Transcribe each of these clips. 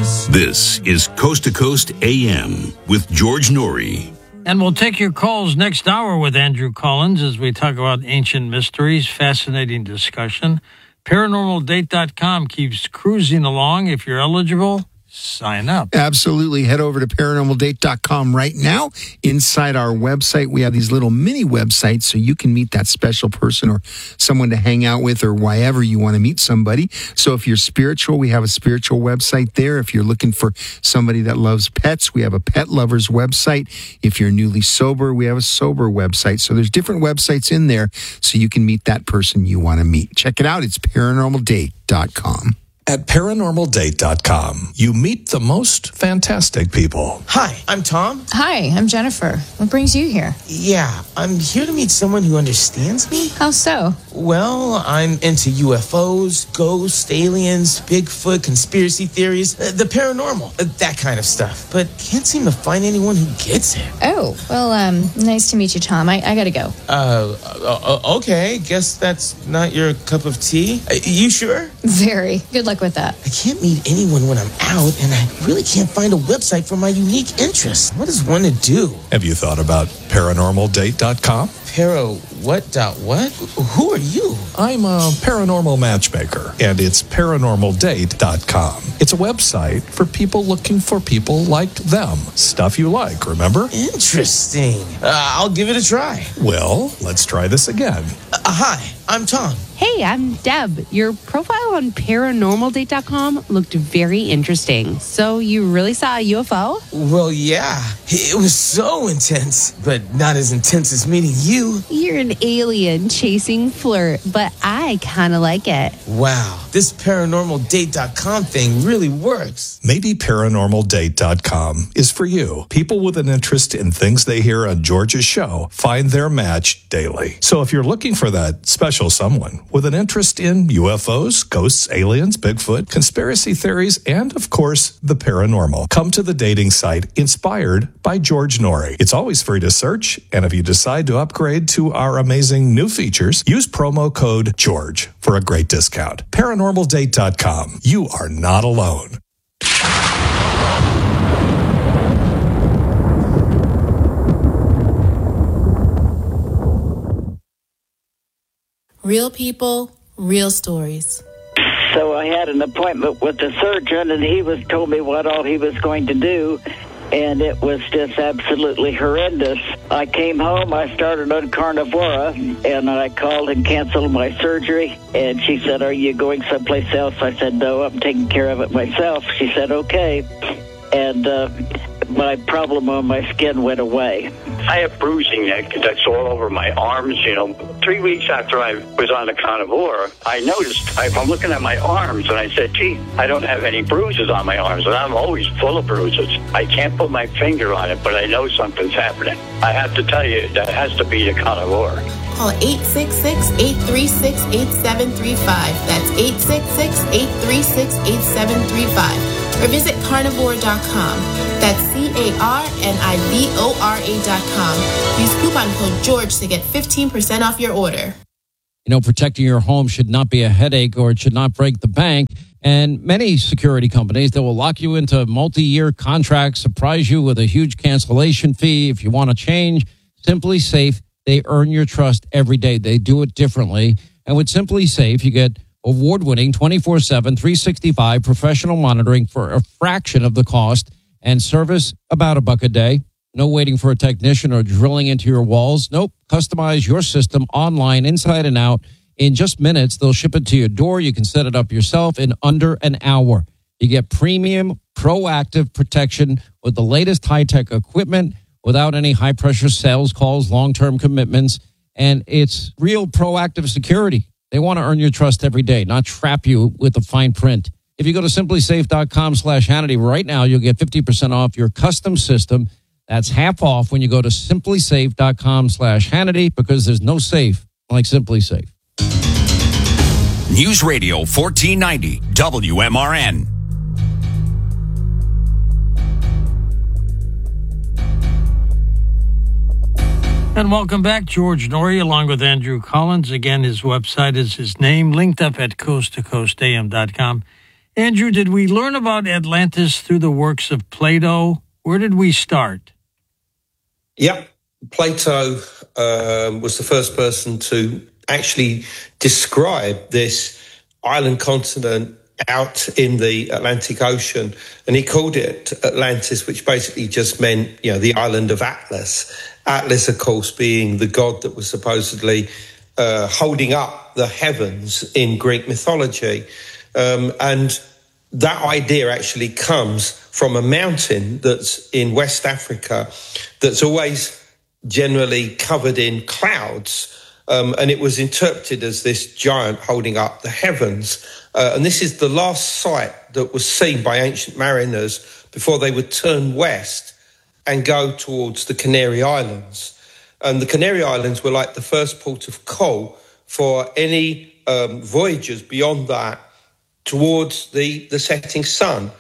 Christmas. This is Coast to Coast AM with George Norrie. And we'll take your calls next hour with Andrew Collins as we talk about ancient mysteries. Fascinating discussion. ParanormalDate.com keeps cruising along. If you're eligible, sign up. Absolutely. Head over to ParanormalDate.com right now. Inside our website, we have these little mini websites so you can meet that special person or someone to hang out with or wherever you want to meet somebody. So if you're spiritual, we have a spiritual website there. If you're looking for somebody that loves pets, we have a pet lovers website. If you're newly sober, we have a sober website. So there's different websites in there so you can meet that person you want to meet. Check it out. It's ParanormalDate.com. At ParanormalDate.com, you meet the most fantastic people. Hi, I'm Tom. Hi, I'm Jennifer. What brings you here? Yeah, I'm here to meet someone who understands me. How so? Well, I'm into UFOs, ghosts, aliens, Bigfoot, conspiracy theories, the paranormal, that kind of stuff. But can't seem to find anyone who gets it. Oh, well, nice to meet you, Tom. I gotta go. Okay. Guess that's not your cup of tea. You sure? Very. Good luck with that. I can't meet anyone when I'm out, and I really can't find a website for my unique interests. What is one to do? Have you thought about ParanormalDate.com? What? Who are you? I'm a paranormal matchmaker, and it's ParanormalDate.com. It's a website for people looking for people like them. Stuff you like, remember? Interesting. I'll give it a try. Well, let's try this again. Hi, I'm Tom. Hey, I'm Deb. Your profile on ParanormalDate.com looked very interesting. So you really saw a UFO? Well, yeah. It was so intense, but not as intense as meeting you. You're an alien chasing flirt, but I kind of like it. Wow, this ParanormalDate.com thing really works. Maybe ParanormalDate.com is for you. People with an interest in things they hear on George's show find their match daily. So if you're looking for that special someone with an interest in UFOs, ghosts, aliens, Bigfoot, conspiracy theories, and, of course, the paranormal, come to the dating site inspired by George Norrie. It's always free to search, and if you decide to upgrade to our amazing new features, use promo code GEORGE for a great discount. ParanormalDate.com. You are not alone. Real people, real stories. So I had an appointment with the surgeon, and he told me what all he was going to do, and it was just absolutely horrendous. I came home, I started on Carnivora, and I called and canceled my surgery, and she said, "Are you going someplace else?" I said, "No, I'm taking care of it myself." She said, "Okay." And my problem on my skin went away. I have bruising that's all over my arms. 3 weeks after I was on the Carnivora, I noticed, I'm looking at my arms, and I said, gee, I don't have any bruises on my arms, and I'm always full of bruises. I can't put my finger on it, but I know something's happening. I have to tell you, that has to be the Carnivora. Call 866-836-8735. That's 866-836-8735. Or visit carnivore.com. That's carnivora.com. Use coupon code GEORGE to get 15% off your order. Protecting your home should not be a headache, or it should not break the bank. And many security companies that will lock you into multi-year contracts, surprise you with a huge cancellation fee if you want to change. Simply Safe, they earn your trust every day. They do it differently. And with Simply Safe, you get award-winning 24/7, 365 professional monitoring for a fraction of the cost, and service about $1 a day. No waiting for a technician or drilling into your walls. Nope. Customize your system online, inside and out. In just minutes, they'll ship it to your door. You can set it up yourself in under an hour. You get premium, proactive protection with the latest high-tech equipment without any high-pressure sales calls, long-term commitments, and it's real proactive security. They want to earn your trust every day, not trap you with the fine print. If you go to simplysafe.com/Hannity right now, you'll get 50% off your custom system. That's half off when you go to simplysafe.com/Hannity, because there's no safe like Simply Safe. News Radio 1490 WMRN. And welcome back, George Norrie, along with Andrew Collins. Again, his website is his name, linked up at coasttocoastam.com. Andrew, did we learn about Atlantis through the works of Plato? Where did we start? Yep. Plato was the first person to actually describe this island continent out in the Atlantic Ocean, and he called it Atlantis, which basically just meant, the island of Atlas. Atlas, of course, being the god that was supposedly holding up the heavens in Greek mythology. And that idea actually comes from a mountain that's in West Africa that's always generally covered in clouds. And it was interpreted as this giant holding up the heavens. And this is the last sight that was seen by ancient mariners before they would turn west and go towards the Canary Islands. And the Canary Islands were like the first port of call for any voyagers beyond that towards the setting sun.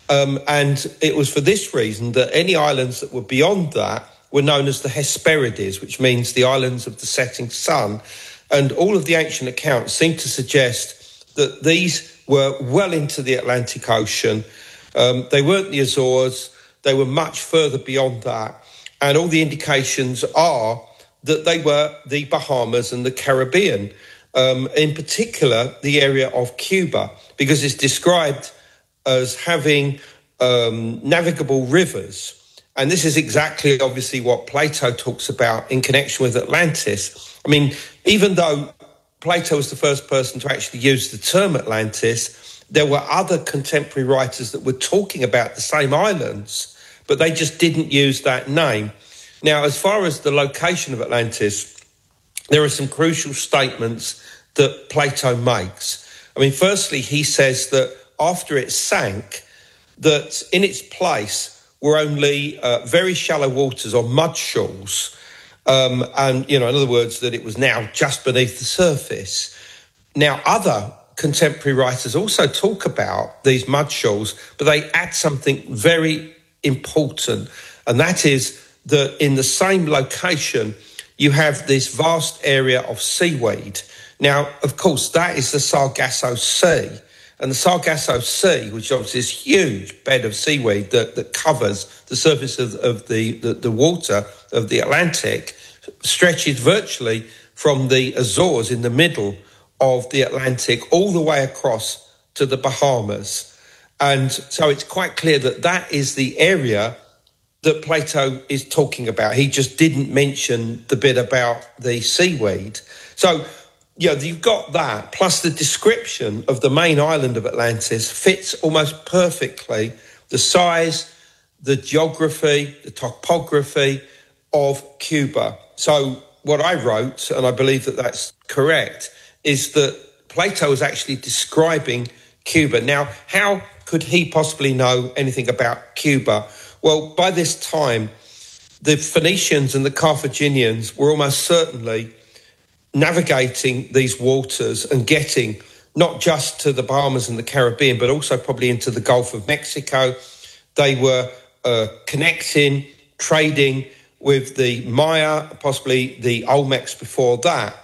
And it was for this reason that any islands that were beyond that were known as the Hesperides, which means the islands of the setting sun. And all of the ancient accounts seem to suggest that these were well into the Atlantic Ocean. They weren't the Azores, they were much further beyond that. And all the indications are that they were the Bahamas and the Caribbean, in particular the area of Cuba, because it's described as having navigable rivers. And this is exactly, obviously, what Plato talks about in connection with Atlantis. I mean, even though Plato was the first person to actually use the term Atlantis, there were other contemporary writers that were talking about the same islands, but they just didn't use that name. Now, as far as the location of Atlantis, there are some crucial statements that Plato makes. I mean, firstly, he says that after it sank, that in its place were only very shallow waters or mud shoals. And, in other words, that it was now just beneath the surface. Now, other contemporary writers also talk about these mud shoals, but they add something very important, and that is that in the same location, you have this vast area of seaweed. Now, of course, that is the Sargasso Sea. And the Sargasso Sea, which obviously is this huge bed of seaweed that covers the surface of the water of the Atlantic, stretches virtually from the Azores in the middle of the Atlantic all the way across to the Bahamas. And so it's quite clear that that is the area that Plato is talking about. He just didn't mention the bit about the seaweed. So, you've got that, plus the description of the main island of Atlantis fits almost perfectly the size, the geography, the topography of Cuba. So what I wrote, and I believe that that's correct, is that Plato was actually describing Cuba. Now, how could he possibly know anything about Cuba? Well, by this time, the Phoenicians and the Carthaginians were almost certainly navigating these waters and getting not just to the Bahamas and the Caribbean, but also probably into the Gulf of Mexico. They were connecting, trading with the Maya, possibly the Olmecs before that.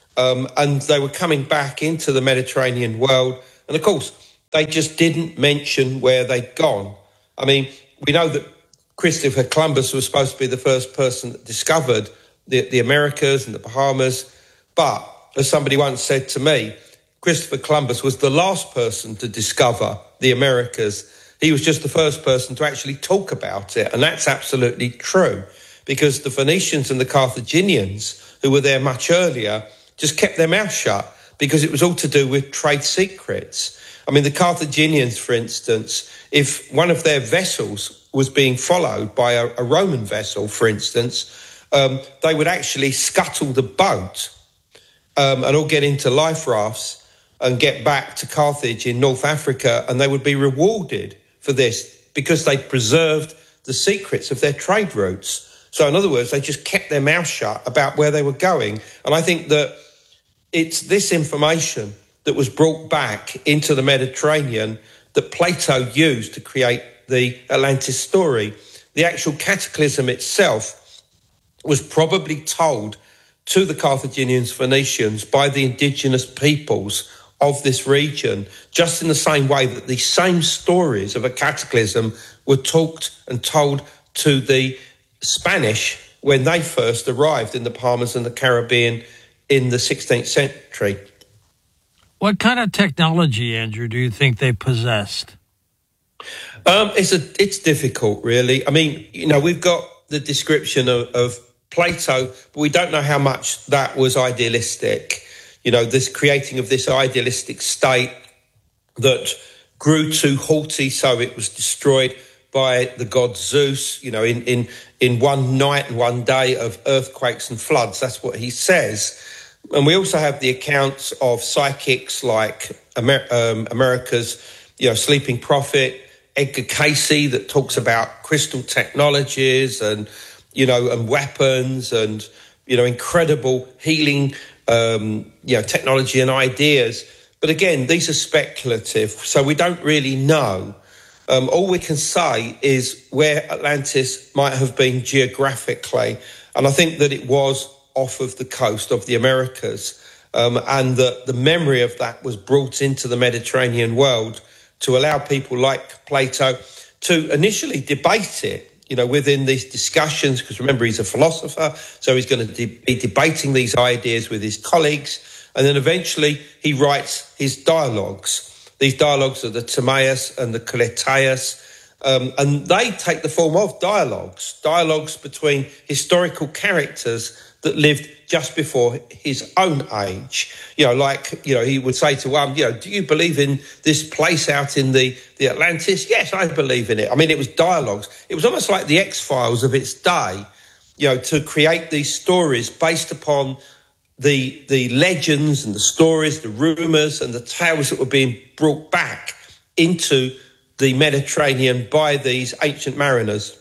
And they were coming back into the Mediterranean world. And of course, they just didn't mention where they'd gone. I mean, we know that Christopher Columbus was supposed to be the first person that discovered the Americas and the Bahamas. But, as somebody once said to me, Christopher Columbus was the last person to discover the Americas. He was just the first person to actually talk about it. And that's absolutely true, because the Phoenicians and the Carthaginians, who were there much earlier, just kept their mouth shut because it was all to do with trade secrets. I mean, the Carthaginians, for instance, if one of their vessels was being followed by a Roman vessel, for instance, they would actually scuttle the boat and all get into life rafts and get back to Carthage in North Africa, and they would be rewarded for this because they preserved the secrets of their trade routes. So in other words, they just kept their mouth shut about where they were going. And I think that it's this information that was brought back into the Mediterranean that Plato used to create the Atlantis story. The actual cataclysm itself was probably told to the Carthaginians, Phoenicians by the indigenous peoples of this region, just in the same way that the same stories of a cataclysm were talked and told to the Spanish when they first arrived in the Bahamas and the Caribbean in the 16th century. What kind of technology, Andrew, do you think they possessed? It's difficult, really. I mean, we've got the description of Plato, but we don't know how much that was idealistic. This creating of this idealistic state that grew too haughty, so it was destroyed by the god Zeus, in one night and one day of earthquakes and floods. That's what he says. And we also have the accounts of psychics like America's, sleeping prophet, Edgar Casey, that talks about crystal technologies and weapons and, incredible healing technology and ideas. But again, these are speculative, so we don't really know. All we can say is where Atlantis might have been geographically. And I think that it was off of the coast of the Americas, and that the memory of that was brought into the Mediterranean world to allow people like Plato to initially debate it, within these discussions, because remember, he's a philosopher, so he's going to be debating these ideas with his colleagues. And then eventually he writes his dialogues. These dialogues are the Timaeus and the Coletaeus, and they take the form of dialogues between historical characters that lived just before his own age. He would say to one, do you believe in this place out in the Atlantis? Yes, I believe in it. I mean, it was dialogues. It was almost like the X-Files of its day, to create these stories based upon the legends and the stories, the rumours and the tales that were being brought back into the Mediterranean by these ancient mariners.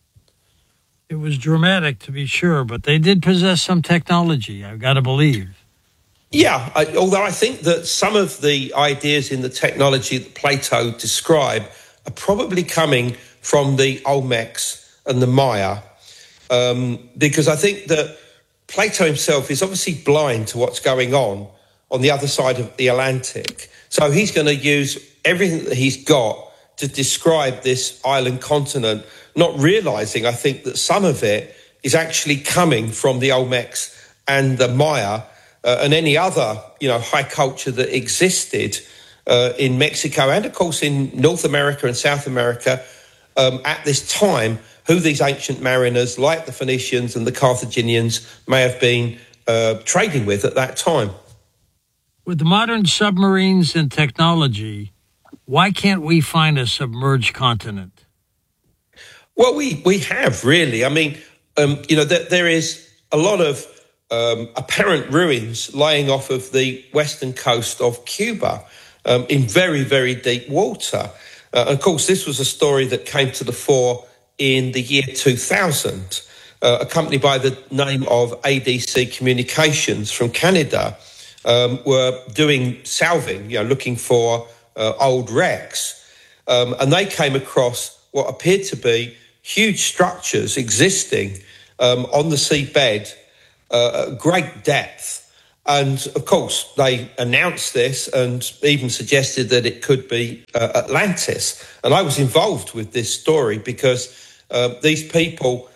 It was dramatic, to be sure, but they did possess some technology, I've got to believe. Yeah, although I think that some of the ideas in the technology that Plato described are probably coming from the Olmecs and the Maya, because I think that Plato himself is obviously blind to what's going on the other side of the Atlantic. So he's going to use everything that he's got to describe this island continent, not realising, I think, that some of it is actually coming from the Olmecs and the Maya and any other, high culture that existed in Mexico and, of course, in North America and South America at this time, who these ancient mariners, like the Phoenicians and the Carthaginians, may have been trading with at that time. With the modern submarines and technology, why can't we find a submerged continent? Well, we have, really. I mean, there is a lot of apparent ruins lying off of the western coast of Cuba in very, very deep water. Of course, this was a story that came to the fore in the year 2000. A company by the name of ADC Communications from Canada were doing salving, looking for old wrecks. And they came across what appeared to be huge structures existing on the seabed at great depth. And, of course, they announced this and even suggested that it could be Atlantis. And I was involved with this story because these people,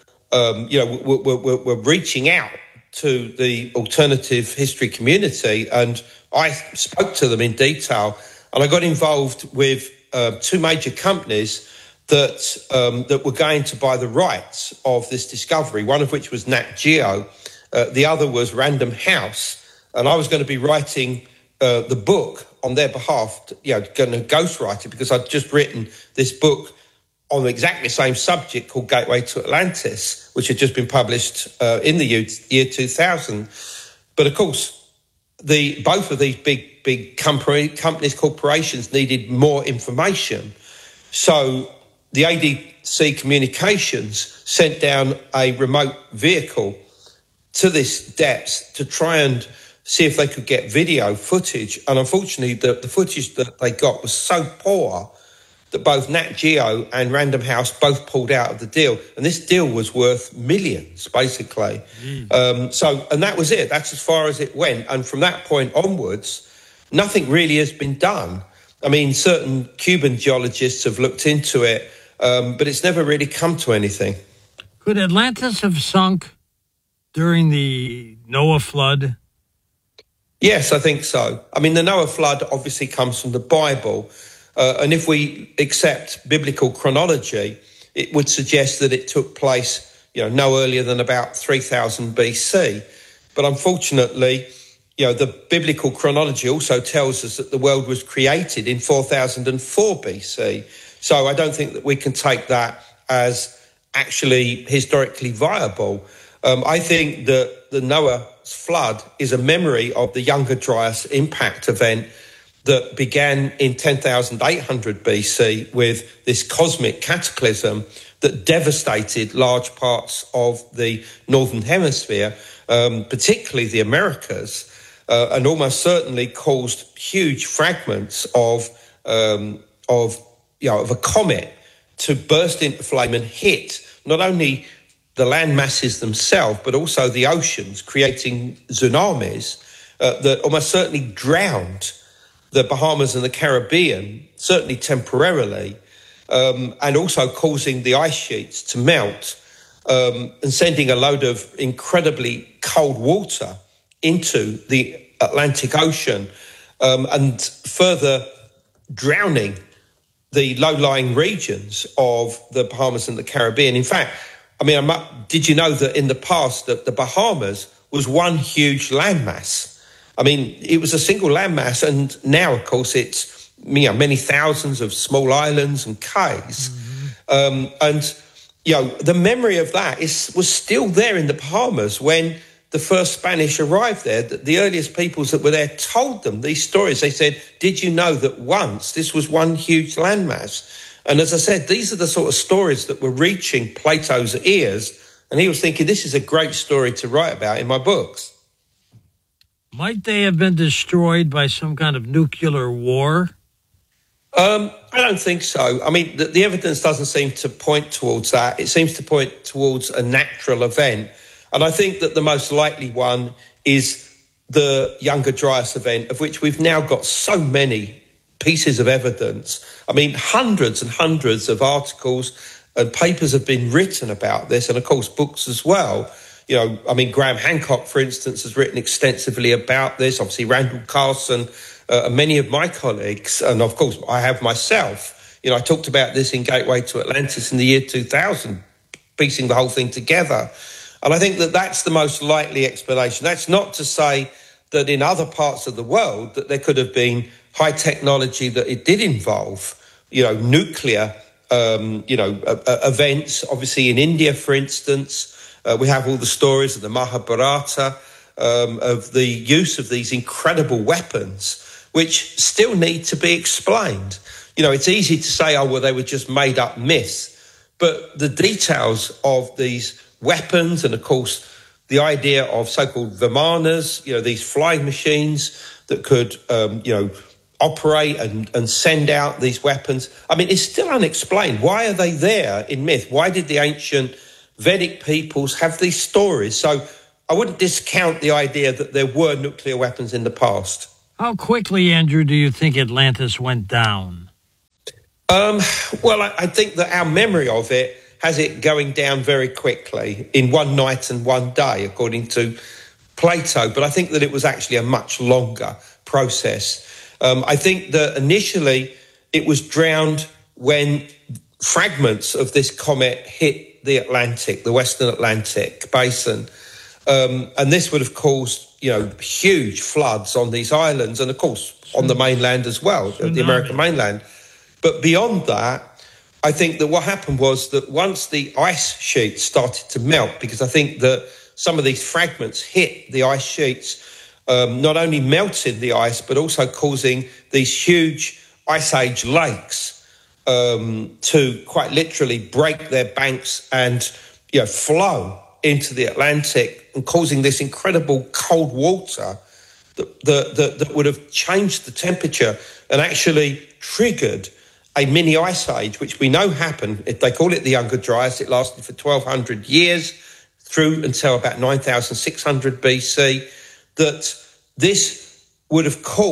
were reaching out to the alternative history community, and I spoke to them in detail. And I got involved with two major companies that were going to buy the rights of this discovery, one of which was Nat Geo, the other was Random House. And I was going to be writing the book on their behalf, going to ghostwrite it, because I'd just written this book on exactly the same subject called Gateway to Atlantis, which had just been published in the year 2000. But of course, both of these big companies, corporations needed more information. So the ADC Communications sent down a remote vehicle to this depth to try and see if they could get video footage. And unfortunately, the footage that they got was so poor that both Nat Geo and Random House both pulled out of the deal. And this deal was worth millions, basically. And that was it. That's as far as it went. And from that point onwards, nothing really has been done. I mean, certain Cuban geologists have looked into it, but it's never really come to anything. Could Atlantis have sunk during the Noah flood? Yes, I think so. I mean, the Noah flood obviously comes from the Bible. And if we accept biblical chronology, it would suggest that it took place, no earlier than about 3000 BC. But unfortunately, the biblical chronology also tells us that the world was created in 4004 BC. So I don't think that we can take that as actually historically viable. I think that the Noah's flood is a memory of the Younger Dryas impact event that began in 10,800 BC with this cosmic cataclysm that devastated large parts of the Northern Hemisphere, particularly the Americas, and almost certainly caused huge fragments of a comet to burst into flame and hit not only the land masses themselves, but also the oceans, creating tsunamis that almost certainly drowned the Bahamas and the Caribbean, certainly temporarily, and also causing the ice sheets to melt and sending a load of incredibly cold water into the Atlantic Ocean and further drowning the low-lying regions of the Bahamas and the Caribbean. In fact, did you know that in the past that the Bahamas was one huge landmass? I mean, it was a single landmass, and now, of course, it's many thousands of small islands and cays. The memory of that was still there in the Bahamas when the first Spanish arrived there. The earliest peoples that were there told them these stories. They said, did you know that once this was one huge landmass? And as I said, these are the sort of stories that were reaching Plato's ears, and he was thinking, this is a great story to write about in my books. Might they have been destroyed by some kind of nuclear war? I don't think so. I mean, the evidence doesn't seem to point towards that. It seems to point towards a natural event. And I think that the most likely one is the Younger Dryas event, of which we've now got so many pieces of evidence. I mean, hundreds and hundreds of articles and papers have been written about this, and of course books as well. Graham Hancock, for instance, has written extensively about this. Obviously, Randall Carlson, and many of my colleagues, and of course I have myself. I talked about this in Gateway to Atlantis in the year 2000, piecing the whole thing together. And I think that that's the most likely explanation. That's not to say that in other parts of the world that there could have been high technology that it did involve, nuclear, events. Obviously in India, for instance, we have all the stories of the Mahabharata, of the use of these incredible weapons, which still need to be explained. It's easy to say, they were just made up myths. But the details of these weapons and, of course, the idea of so-called vimanas, these flying machines that could, operate and send out these weapons. It's still unexplained. Why are they there in myth? Why did the ancient Vedic peoples have these stories? So I wouldn't discount the idea that there were nuclear weapons in the past. How quickly, Andrew, do you think Atlantis went down? I think that our memory of it has it going down very quickly in one night and one day, according to Plato. But I think that it was actually a much longer process. I think that initially it was drowned when fragments of this comet hit the Atlantic, the Western Atlantic basin. And this would have caused, huge floods on these islands and, of course, on the mainland as well, the American mainland. But beyond that, I think that what happened was that once the ice sheets started to melt, because I think that some of these fragments hit the ice sheets, not only melted the ice, but also causing these huge ice age lakes to quite literally break their banks and flow into the Atlantic, and causing this incredible cold water that would have changed the temperature and actually triggered a mini ice age, which we know happened. If they call it the Younger Dryas, it lasted for 1,200 years through until about 9,600 BC, that this would have caused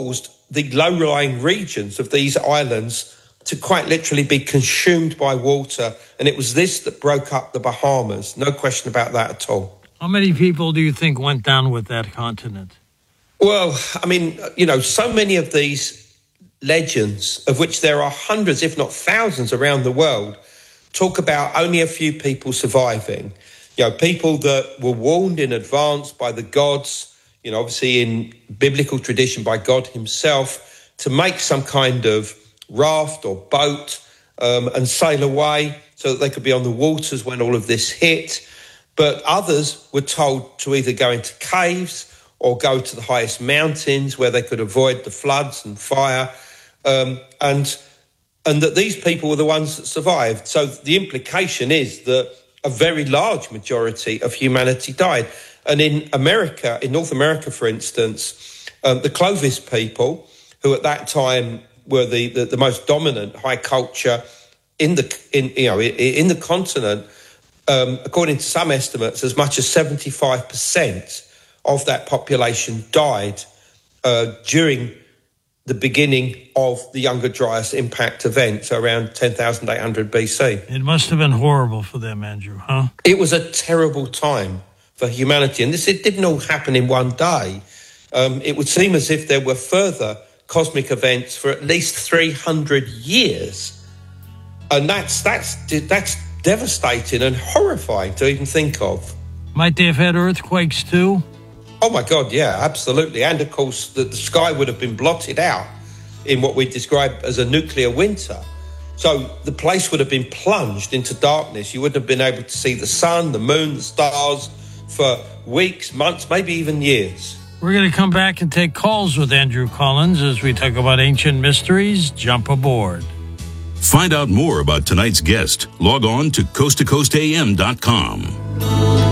the low-lying regions of these islands to quite literally be consumed by water. And it was this that broke up the Bahamas. No question about that at all. How many people do you think went down with that continent? Well, I mean, so many of these legends, of which there are hundreds, if not thousands around the world, talk about only a few people surviving. People that were warned in advance by the gods, obviously in biblical tradition by God himself, to make some kind of raft or boat and sail away so that they could be on the waters when all of this hit. But others were told to either go into caves or go to the highest mountains where they could avoid the floods and fire, and that these people were the ones that survived. So the implication is that a very large majority of humanity died. And in America, in North America, for instance, the Clovis people, who at that time were the most dominant high culture in the continent, according to some estimates, as much as 75% of that population died during the beginning of the Younger Dryas impact event, so around 10,800 BC. It must have been horrible for them, Andrew, huh? It was a terrible time for humanity, and it didn't all happen in one day. It would seem as if there were further cosmic events for at least 300 years, and that's devastating and horrifying to even think of. Might they have had earthquakes too? Oh my God, yeah, absolutely. And of course, the sky would have been blotted out in what we describe as a nuclear winter. So the place would have been plunged into darkness. You wouldn't have been able to see the sun, the moon, the stars for weeks, months, maybe even years. We're going to come back and take calls with Andrew Collins as we talk about ancient mysteries. Jump aboard. Find out more about tonight's guest. Log on to coasttocoastam.com.